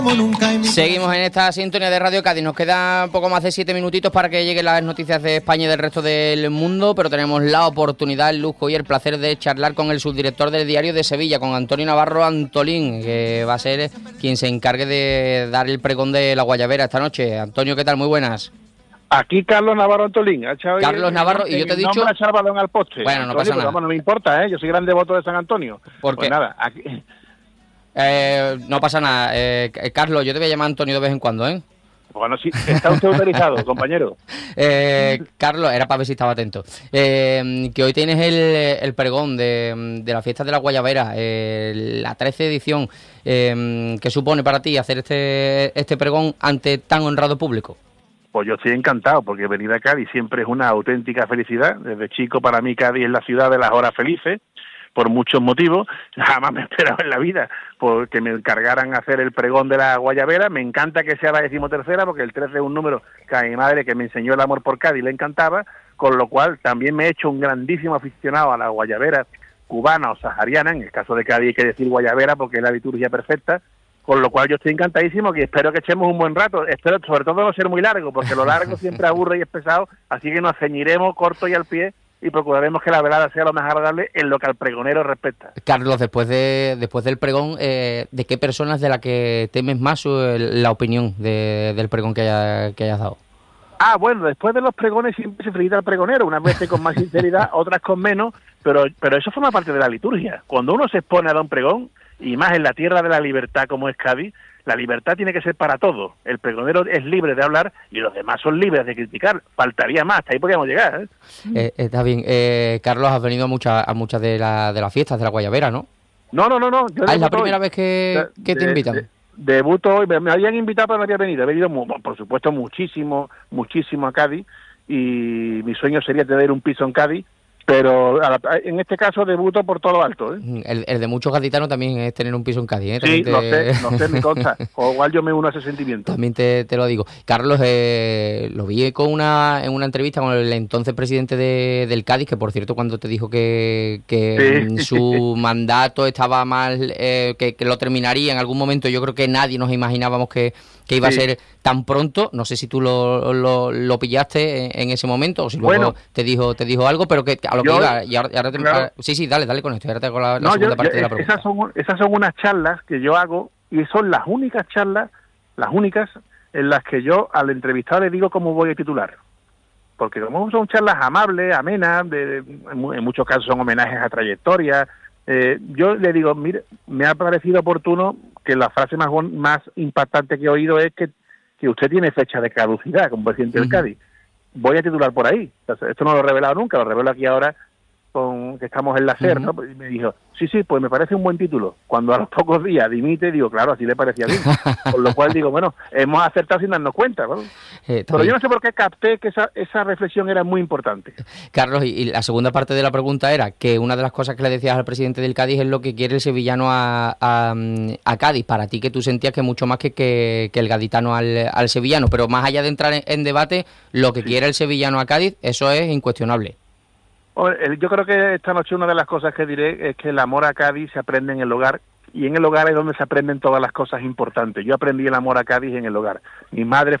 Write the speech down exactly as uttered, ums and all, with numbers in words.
Seguimos en esta sintonía de Radio Cádiz. Nos queda poco más de siete minutitos para que lleguen las noticias de España y del resto del mundo, pero tenemos la oportunidad, el lujo y el placer de charlar con el subdirector del Diario de Sevilla, con Antonio Navarro Antolín, que va a ser quien se encargue de dar el pregón de la Guayabera esta noche. Antonio, ¿qué tal? Muy buenas. Aquí Carlos Navarro Antolín. Carlos el, Navarro, y yo te he dicho... No me balón al poste. Bueno, no Antonio, pasa nada. Vamos, no me importa, ¿eh? Yo soy gran devoto de San Antonio. ¿Por pues qué? nada, aquí... Eh, no pasa nada. Eh, Carlos, yo te voy a llamar Antonio de vez en cuando, ¿eh? Bueno, sí, está usted autorizado, compañero. Eh, Carlos, era para ver si estaba atento. Eh, que hoy tienes el, el pregón de, de la fiesta de la Guayabera, eh, la trece edición. Eh, ¿Qué supone para ti hacer este, este pregón ante tan honrado público? Pues yo estoy encantado, porque venir a Cádiz siempre es una auténtica felicidad. Desde chico, para mí, Cádiz es la ciudad de las horas felices, por muchos motivos. Jamás me esperaba en la vida porque me encargaran hacer el pregón de la Guayabera. Me encanta que sea la decimotercera, porque el trece es un número que a mi madre, que me enseñó el amor por Cádiz, le encantaba, con lo cual también me he hecho un grandísimo aficionado a la Guayabera cubana o sahariana. En el caso de Cádiz hay que decir Guayabera porque es la liturgia perfecta, con lo cual yo estoy encantadísimo, que espero que echemos un buen rato. Espero sobre todo no ser muy largo, porque lo largo siempre aburre y es pesado, así que nos ceñiremos corto y al pie y procuraremos que la velada sea lo más agradable en lo que al pregonero respecta. Carlos, después de después del pregón, eh, ¿de qué personas de la que temes más eh, la opinión de, del pregón que, haya, que hayas dado? Ah, bueno, después de los pregones siempre se felicita al pregonero, unas veces con más sinceridad, otras con menos, pero pero eso forma parte de la liturgia. Cuando uno se expone a dar un pregón, y más en la tierra de la libertad como es Cádiz, la libertad tiene que ser para todos. El pregonero es libre de hablar y los demás son libres de criticar. Faltaría más, hasta ahí podríamos llegar, ¿eh? Eh, está bien. Eh, Carlos, has venido a muchas a muchas de, la, de las fiestas de la Guayabera, ¿no? No, no, no. no. Yo ah, ¿es la primera hoy. vez que, que te de, invitan? De, debuto hoy. Me habían invitado, pero no había venido. He venido, por supuesto, muchísimo, muchísimo a Cádiz, y mi sueño sería tener un piso en Cádiz, pero en este caso debuto por todo lo alto, ¿eh? El, el de muchos gaditanos también es tener un piso en Cádiz, ¿eh? Sí, te... lo sé, lo sé, me consta. O igual yo me uno a ese sentimiento. También te, te lo digo. Carlos, eh, lo vi con una, en una entrevista con el entonces presidente de, del Cádiz, que por cierto cuando te dijo que, que sí. su mandato estaba mal, eh, que, que lo terminaría en algún momento, yo creo que nadie nos imaginábamos que, que iba sí. a ser tan pronto. No sé si tú lo, lo, lo pillaste en, en ese momento o si luego bueno, te dijo te dijo algo, pero que a lo yo, que iba y ahora, y ahora te, claro. ahora, sí sí dale dale con esto, ahora te hago la, la no, segunda yo, parte yo, de la pregunta. Esas son, esas son unas charlas que yo hago y son las únicas charlas, las únicas en las que yo al entrevistado le digo cómo voy a titular, porque como son charlas amables, amenas, de, de, en muchos casos son homenajes a trayectorias. Eh, yo le digo, mire, me ha parecido oportuno que la frase más más impactante que he oído es que que usted tiene fecha de caducidad como presidente uh-huh. del Cádiz. Voy a titular por ahí. Entonces, esto no lo he revelado nunca, lo revelo aquí ahora con que estamos en la SER, uh-huh. ¿no? Y me dijo, sí, sí, pues me parece un buen título. Cuando a los pocos días dimite, digo, claro, así le parecía bien. Con lo cual digo, bueno, hemos acertado sin darnos cuenta, ¿no? Eh, Pero yo no sé por qué capté que esa, esa reflexión era muy importante. Carlos, y, y la segunda parte de la pregunta era que una de las cosas que le decías al presidente del Cádiz es lo que quiere el sevillano a, a, a Cádiz. Para ti, que tú sentías que mucho más que, que, que el gaditano al, al sevillano. Pero más allá de entrar en, en debate, lo que sí. quiere el sevillano a Cádiz, eso es incuestionable. Yo creo que esta noche una de las cosas que diré es que el amor a Cádiz se aprende en el hogar, y en el hogar es donde se aprenden todas las cosas importantes. Yo aprendí el amor a Cádiz en el hogar. Mi madre